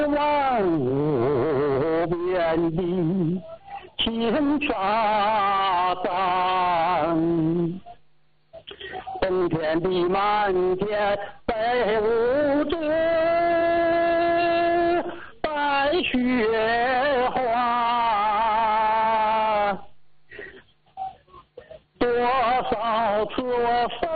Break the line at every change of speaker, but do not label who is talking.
万无边的金沙山，冬天的满天飞舞着白雪花，多少次我飞